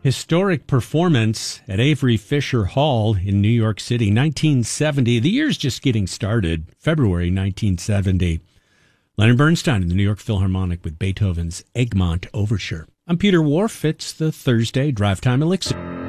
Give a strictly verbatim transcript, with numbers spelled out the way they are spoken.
Historic performance at Avery Fisher Hall in New York City, nineteen seventy. The year's just getting started, February nineteen seventy. Leonard Bernstein in the New York Philharmonic with Beethoven's Egmont Overture. I'm Peter Wharf. It's the Thursday Drive Time Elixir.